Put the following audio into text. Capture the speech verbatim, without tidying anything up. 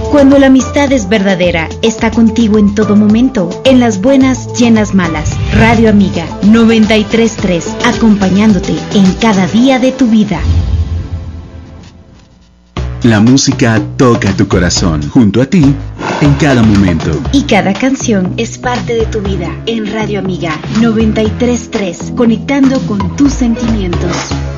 Cuando la amistad es verdadera, está contigo en todo momento, en las buenas y en las malas. Radio Amiga noventa y tres punto tres, acompañándote en cada día de tu vida. La música toca tu corazón, junto a ti, en cada momento. Y cada canción es parte de tu vida. En Radio Amiga noventa y tres punto tres, conectando con tus sentimientos.